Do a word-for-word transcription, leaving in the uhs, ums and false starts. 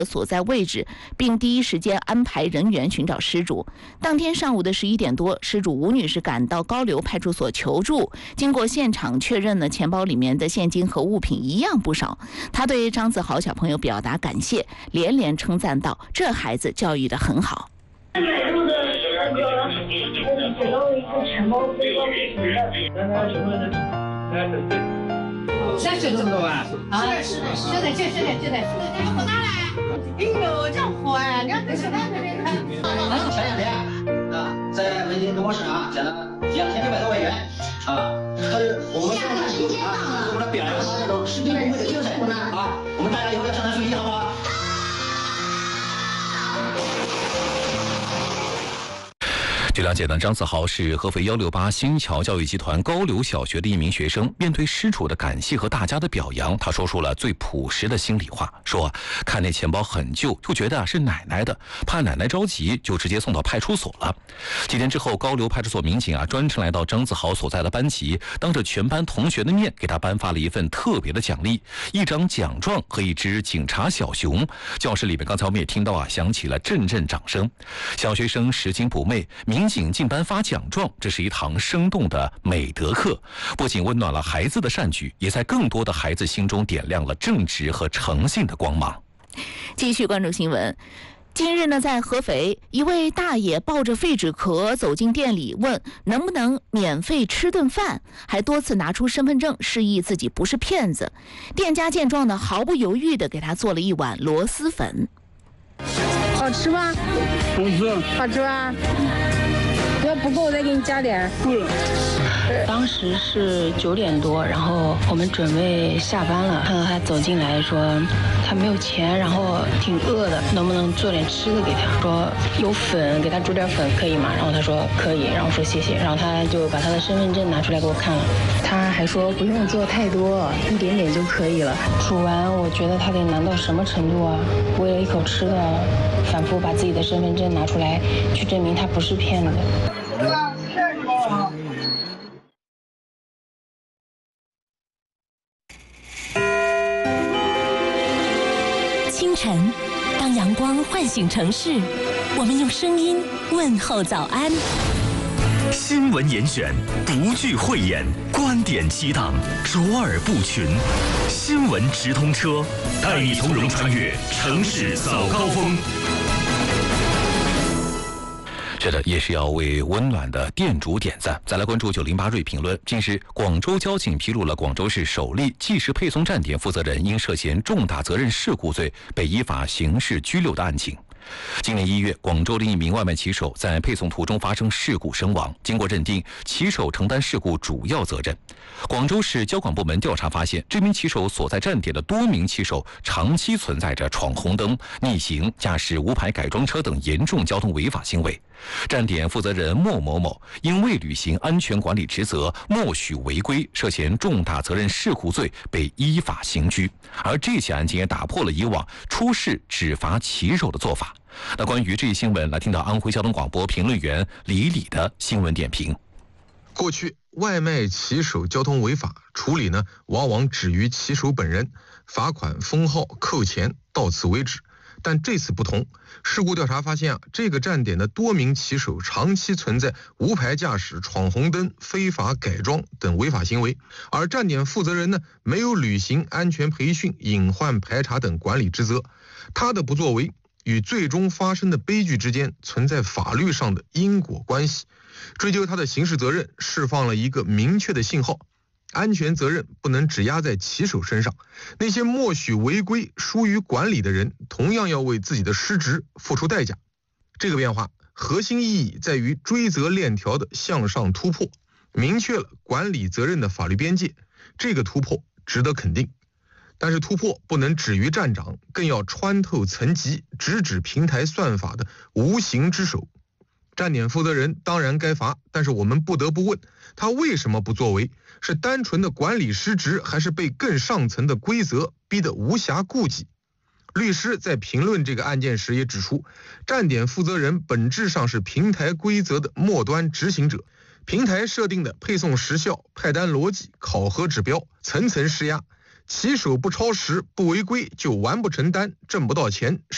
所在位置，并第一时间安排人员寻找失主。当天上午的十一点多，失主吴女士赶到高流派出所求助。经过现场确认呢，钱包里面的现金和物品一样不少。她对张子豪小朋友表达感谢，连连称赞道：“这孩子教育得很好。” 买入的是那个，我捡到了一个钱包，背包里的。 三十这么多啊？啊，是的，是的，就的，就的，就的，这个好大嘞！哎呦，这样好啊！你看这小蛋这边看， 那是前两天啊，在北京东方市场捡了两千六百多块钱啊。可是我们现在啊，我们来表扬他这种拾金不昧的精神啊，我们大家以后要向他学习，好不好？ 据了解呢，张子豪是合肥一六八新桥教育集团高流小学的一名学生。面对失主的感谢和大家的表扬，他说出了最朴实的心里话，说看那钱包很旧，就觉得是奶奶的，怕奶奶着急，就直接送到派出所了。几天之后，高流派出所民警啊专程来到张子豪所在的班级，当着全班同学的面给他颁发了一份特别的奖励，一张奖状和一只警察小熊。教室里面刚才我们也听到啊，响起了阵阵掌声。小学生拾金不昧，民警进班发奖状，这是一堂生动的美德课，不仅温暖了孩子的善举，也在更多的孩子心中点亮了正直和诚信的光芒。 继续关注新闻。近日呢，在合肥，一位大爷抱着废纸壳走进店里，问能不能免费吃顿饭，还多次拿出身份证示意自己不是骗子。店家见状呢，毫不犹豫地给他做了一碗螺蛳粉。 好吃吗？ 好吃。 好吃吧？要不够我再给你加点。 够了。 当时是九点多，然后我们准备下班了，看到他走进来说他没有钱，然后挺饿的，能不能做点吃的给他？说有粉，给他煮点粉可以吗？然后他说可以，然后说谢谢，然后他就把他的身份证拿出来给我看了，他还说不用做太多，一点点就可以了。煮完我觉得他得难到什么程度啊？为了一口吃的，反复把自己的身份证拿出来去证明他不是骗子。 清晨，当阳光唤醒城市，我们用声音问候早安。 新闻严选，不惧讳言，观点激荡，卓尔不群。新闻直通车，带你从容穿越城市早高峰。 是的，也是要为温暖的店主点赞。再来关注九零八瑞评论。近日，广州交警披露了广州市首例即时配送站点负责人因涉嫌重大责任事故罪被依法刑事拘留的案情。今年一月，广州的一名外卖骑手在配送途中发生事故身亡，经过认定，骑手承担事故主要责任。广州市交管部门调查发现，这名骑手所在站点的多名骑手长期存在着闯红灯、逆行、驾驶无牌改装车等严重交通违法行为。站点负责人莫某某因未履行安全管理职责，默许违规，涉嫌重大责任事故罪，被依法刑拘。而这起案件也打破了以往出事只罚骑手的做法。那关于这一新闻，来听到安徽交通广播评论员李李的新闻点评。 过去外卖骑手交通违法处理呢，往往止于骑手本人，罚款、封号、扣钱，到此为止。但这次不同，事故调查发现啊，这个站点的多名骑手长期存在无牌驾驶、闯红灯、非法改装等违法行为，而站点负责人呢，没有履行安全培训、隐患排查等管理职责，他的不作为与最终发生的悲剧之间存在法律上的因果关系。追究他的刑事责任，释放了一个明确的信号：安全责任不能只压在骑手身上，那些默许违规、疏于管理的人，同样要为自己的失职付出代价。这个变化核心意义在于追责链条的向上突破，明确了管理责任的法律边界，这个突破值得肯定。但是突破不能止于站长，更要穿透层级，直指平台算法的无形之手。站点负责人当然该罚，但是我们不得不问，他为什么不作为？是单纯的管理失职，还是被更上层的规则逼得无暇顾及？律师在评论这个案件时也指出，站点负责人本质上是平台规则的末端执行者，平台设定的配送时效、派单逻辑、考核指标层层施压，骑手不超时、不违规就完不成单、挣不到钱。